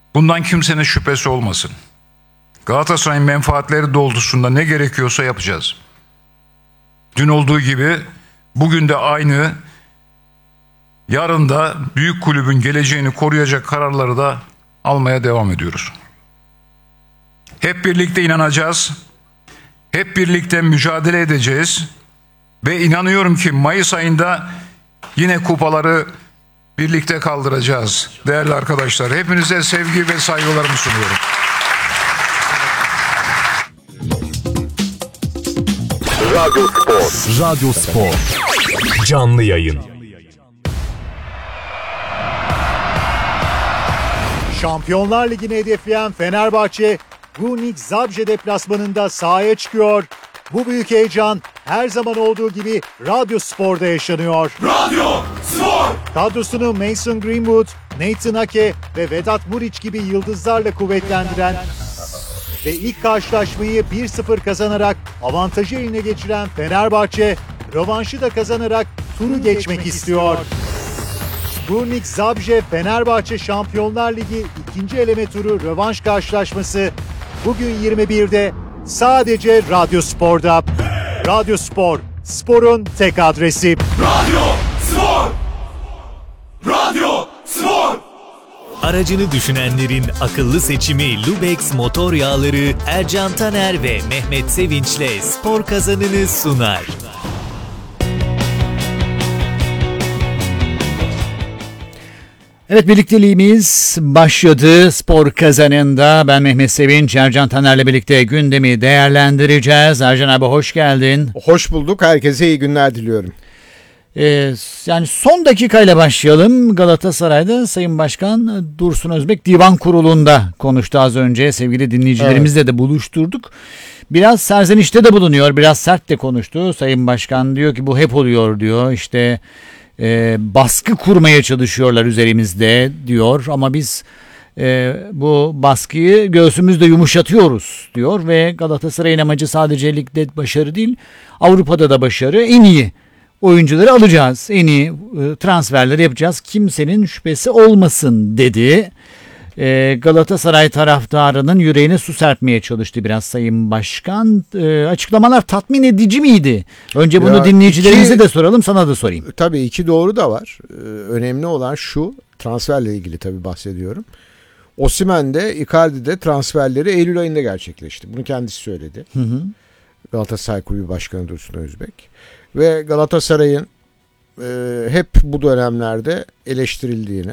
Bundan kimsenin şüphesi olmasın. Galatasaray'ın menfaatleri doğrultusunda ne gerekiyorsa yapacağız. Dün olduğu gibi bugün de aynı, yarın da büyük kulübün geleceğini koruyacak kararları da almaya devam ediyoruz. Hep birlikte inanacağız. Hep birlikte mücadele edeceğiz. Ve inanıyorum ki Mayıs ayında yine kupaları birlikte kaldıracağız. Değerli arkadaşlar, hepinize sevgi ve saygılarımı sunuyorum. Radyo Spor. Canlı yayın. Şampiyonlar Ligi'ni hedefleyen Fenerbahçe, Górnik Zabrze deplasmanında sahaya çıkıyor. Bu büyük heyecan her zaman olduğu gibi Radyo Spor'da yaşanıyor. Radyo Spor! Kadrosunu Mason Greenwood, Nathan Ake ve Vedat Muriç gibi yıldızlarla kuvvetlendiren ve ilk karşılaşmayı 1-0 kazanarak avantajı eline geçiren Fenerbahçe, rövanşı da kazanarak turu geçmek istiyor. Górnik Zabrze Fenerbahçe Şampiyonlar Ligi 2. eleme turu rövanş karşılaşması bugün 21'de sadece Radyo Spor'da. Radyo Spor, sporun tek adresi. Radyo Spor! Radyo Spor! Aracını düşünenlerin akıllı seçimi Lubex motor yağları Ercan Taner ve Mehmet Sevinç'le spor kazanını sunar. Evet, birlikteliğimiz başladı. Spor kazanında ben Mehmet Sevinç, Ercan Taner'le birlikte gündemi değerlendireceğiz. Ercan abi hoş geldin. Hoş bulduk. Herkese iyi günler diliyorum. Yani son dakikayla başlayalım. Galatasaray'da Sayın Başkan Dursun Özbek Divan Kurulu'nda konuştu az önce. Sevgili dinleyicilerimizle de buluşturduk. Biraz serzenişte de bulunuyor. Biraz sert de konuştu. Sayın Başkan diyor ki bu hep oluyor diyor. İşte baskı kurmaya çalışıyorlar üzerimizde diyor. Ama biz bu baskıyı göğsümüzde yumuşatıyoruz diyor. Ve Galatasaray'ın amacı sadece ligde başarı değil, Avrupa'da da başarı. En iyi oyuncuları alacağız. En iyi transferleri yapacağız. Kimsenin şüphesi olmasın dedi. Galatasaray taraftarının yüreğine su serpmeye çalıştı biraz Sayın Başkan. Açıklamalar tatmin edici miydi? Önce bunu dinleyicilerimize de soralım, sana da sorayım. Tabii iki doğru da var. Önemli olan şu, transferle ilgili tabii bahsediyorum. Osimhen de Icardi de transferleri Eylül ayında gerçekleşti. Bunu kendisi söyledi. Galatasaray Kulübü Başkanı Dursun Özbek. Ve Galatasaray'ın hep bu dönemlerde eleştirildiğini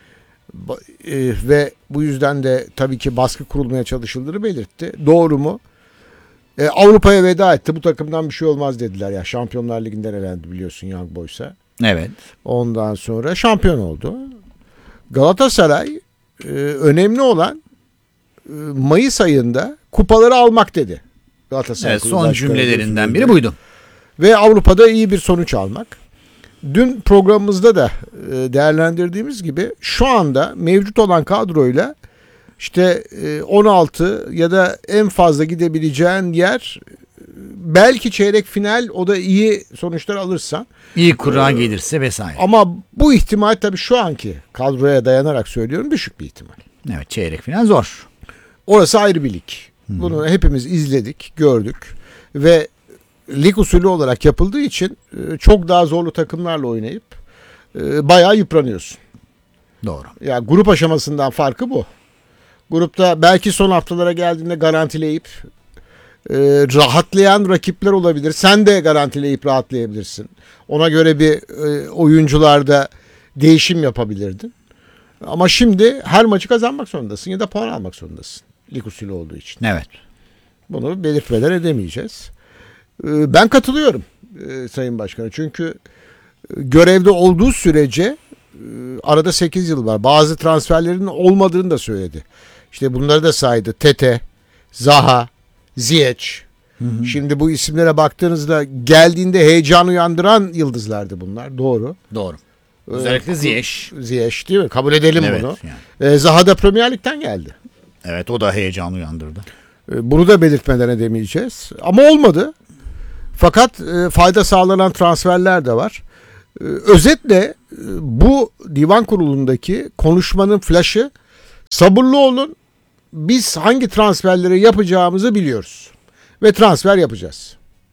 ve bu yüzden de tabii ki baskı kurulmaya çalışıldığını belirtti. Doğru mu? Avrupa'ya veda etti. Bu takımdan bir şey olmaz dediler. Ya Şampiyonlar Ligi'nden elendi biliyorsun Young Boys'a. Evet. Ondan sonra şampiyon oldu. Galatasaray önemli olan Mayıs ayında kupaları almak dedi. Galatasaray evet, son cümlelerinden biri buydu. Ve Avrupa'da iyi bir sonuç almak. Dün programımızda da değerlendirdiğimiz gibi şu anda mevcut olan kadroyla işte 16 ya da en fazla gidebileceğin yer belki çeyrek final, o da iyi sonuçlar alırsan. İyi kura gelirse vesaire. Ama bu ihtimal tabii şu anki kadroya dayanarak söylüyorum düşük bir ihtimal. Evet, çeyrek final zor. Orası ayrı bir lig. Bunu hepimiz izledik, gördük ve lig usulü olarak yapıldığı için çok daha zorlu takımlarla oynayıp bayağı yıpranıyorsun. Doğru. Ya grup aşamasından farkı bu. Grupta belki son haftalara geldiğinde garantileyip rahatlayan rakipler olabilir. Sen de garantileyip rahatlayabilirsin. Ona göre bir oyuncularda değişim yapabilirdin. Ama şimdi her maçı kazanmak zorundasın ya da puan almak zorundasın. Lig usulü olduğu için. Evet. Bunu belirtmeden edemeyeceğiz. Ben katılıyorum Sayın Başkan'a. Çünkü görevde olduğu sürece arada 8 yıl var. Bazı transferlerin olmadığını da söyledi. İşte bunları da saydı. Tete, Zaha, Ziyech. Şimdi bu isimlere baktığınızda geldiğinde heyecan uyandıran yıldızlardı bunlar. Doğru. Doğru. Özellikle Ziyech. Ziyech değil mi? Kabul edelim evet, bunu. Yani. Zaha da Premier Lig'den geldi. Evet, o da heyecan uyandırdı. Bunu da belirtmeden edemeyeceğiz. Ama olmadı. Fakat fayda sağlanan transferler de var. Özetle bu divan kurulundaki konuşmanın flaşı Sabırlı olun. Biz hangi transferleri yapacağımızı biliyoruz. Ve transfer yapacağız.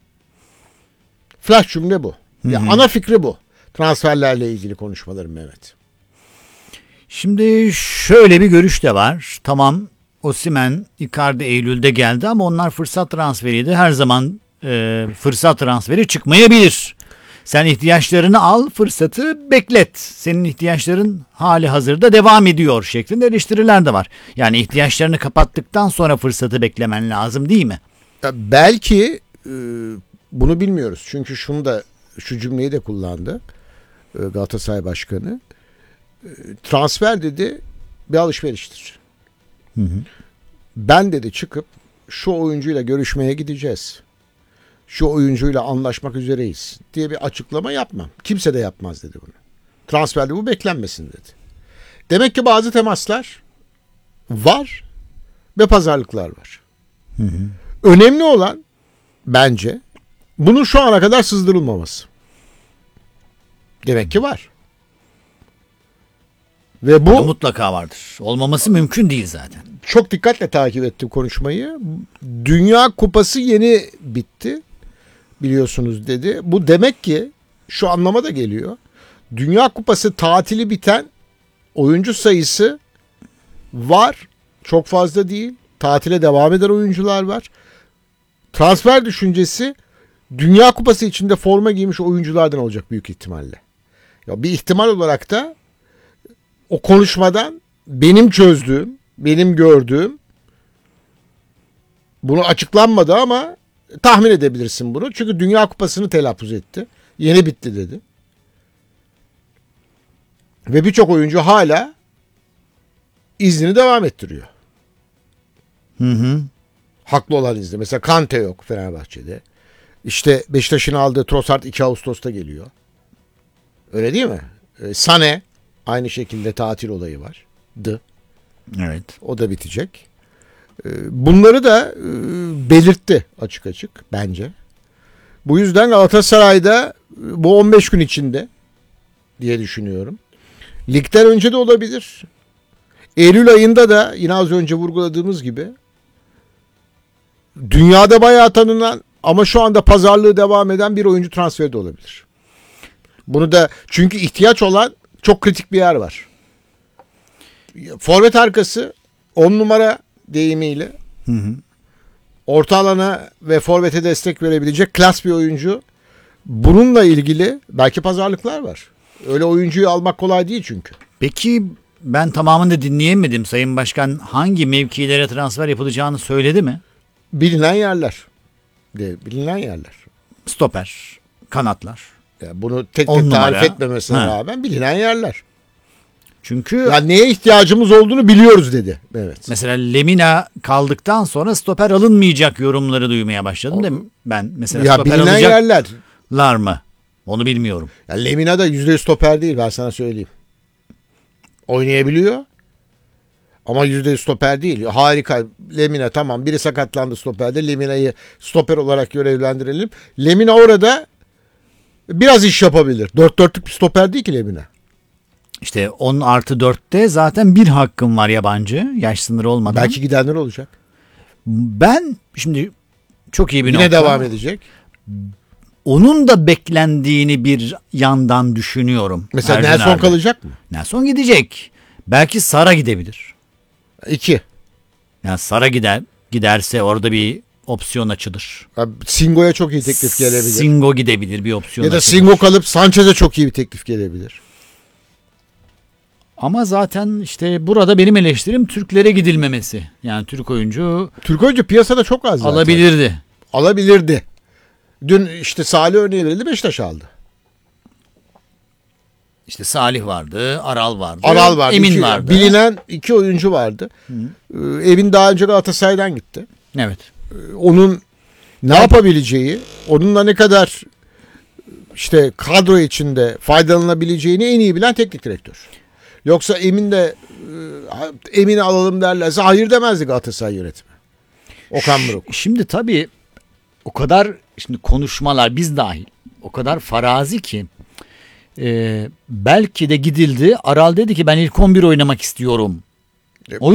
Flash cümle bu. Ya ana fikri bu. Transferlerle ilgili konuşmalarım Mehmet. Şimdi şöyle bir görüş de var. Tamam, Osimhen, Icardi Eylül'de geldi ama onlar fırsat transferiydi. Her zaman fırsat transferi çıkmayabilir. Sen ihtiyaçlarını al, fırsatı beklet. Senin ihtiyaçların hali hazırda devam ediyor şeklinde eleştiriler de var. Yani ihtiyaçlarını kapattıktan sonra fırsatı beklemen lazım değil mi? Ya belki bunu bilmiyoruz. Çünkü şu cümleyi de kullandı Galatasaray Başkanı. Transfer dedi bir alışveriştir. Ben dedi çıkıp şu oyuncuyla görüşmeye gideceğiz. Şu oyuncuyla anlaşmak üzereyiz diye bir açıklama yapmam. Kimse de yapmaz dedi bunu. Transferde bu beklenmesin dedi. Demek ki bazı temaslar var ve pazarlıklar var. Önemli olan bence bunun şu ana kadar sızdırılmaması. Demek ki var. Ve bu Mutlaka vardır. Olmaması mümkün değil zaten. çok dikkatle takip ettim konuşmayı. Dünya Kupası yeni bitti. Biliyorsunuz dedi. Bu demek ki şu anlama da geliyor. Dünya Kupası tatili biten oyuncu sayısı var. Çok fazla değil. Tatile devam eden oyuncular var. Transfer düşüncesi Dünya Kupası içinde forma giymiş oyunculardan olacak büyük ihtimalle. Ya bir ihtimal olarak da o konuşmadan benim çözdüğüm, benim gördüğüm, bunu açıklanmadı ama tahmin edebilirsin bunu. Çünkü Dünya Kupası'nı telaffuz etti. Yeni bitti dedi. Ve birçok oyuncu hala iznini devam ettiriyor. Haklı olan izni. Mesela Kante yok Fenerbahçe'de. İşte Beşiktaş'ın aldığı Trossard 2 Ağustos'ta geliyor. Öyle değil mi? Sané aynı şekilde tatil olayı var. Evet. O da bitecek. Bunları da belirtti açık açık bence. Bu yüzden Galatasaray'da bu 15 gün içinde diye düşünüyorum. Ligden önce de olabilir. Eylül ayında da yine az önce vurguladığımız gibi dünyada bayağı tanınan ama şu anda pazarlığı devam eden bir oyuncu transferi de olabilir. Bunu da çünkü ihtiyaç olan çok kritik bir yer var. Forvet arkası 10 numara deyimiyle orta alana ve forvete destek verebilecek klas bir oyuncu. Bununla ilgili belki pazarlıklar var. Öyle oyuncuyu almak kolay değil çünkü. Peki ben tamamını dinleyemedim. Sayın Başkan hangi mevkilere transfer yapılacağını söyledi mi? Bilinen yerler. Bilinen yerler. Stoper, kanatlar. Yani bunu tek On tek tarif numara. etmemesine Ha. rağmen bilinen yerler. Çünkü Yani neye ihtiyacımız olduğunu biliyoruz dedi. Evet. mesela Lemina kaldıktan sonra stoper alınmayacak yorumları duymaya başladım da ben mesela Ya stoper bilinen yerler. alacaklar mı? Onu bilmiyorum. Ya Lemina da %100 stoper değil ben sana söyleyeyim. Oynayabiliyor. Ama %100 stoper değil. Harika. Lemina tamam. Biri sakatlandı stoperde. Lemina'yı stoper olarak görevlendirelim. Lemina orada biraz iş yapabilir. 4-4'lük bir stoper değil ki Lemina. İşte 10+4'te zaten bir hakkım var yabancı. Yaş sınırı olmadan. Belki gidenler olacak. Ben şimdi çok iyi bir Yine nokta. devam edecek. Onun da beklendiğini bir yandan düşünüyorum. Mesela Ercan Nelson abi. kalacak mı? Nelson gidecek. Belki Sara gidebilir. 2. Yani Sara giderse orada bir opsiyon açılır. Singo'ya çok iyi teklif gelebilir. Singo gidebilir, bir opsiyon Ya da açılır. Singo kalıp Sanchez'e çok iyi bir teklif gelebilir. Ama zaten işte burada benim eleştirim Türklere gidilmemesi. Yani Türk oyuncu Türk oyuncu piyasada çok az zaten. alabilirdi. Alabilirdi. Dün işte Salih örneği verildi, Beşiktaş aldı. İşte Salih vardı, Aral vardı, Aral vardı. Emin vardı. Bilinen 2 oyuncu vardı. Emin daha önce Galatasaray'dan gitti. Evet. Onun ne yapabileceği, onunla ne kadar işte kadro içinde faydalanabileceğini en iyi bilen teknik direktör. Yoksa Emin'i alalım derlerse hayır demezdi Galatasaray yönetimi. Okan Buruk. Şimdi tabii o kadar şimdi konuşmalar biz dahil o kadar farazi ki belki de gidildi. Aral dedi ki ben ilk 11 oynamak istiyorum.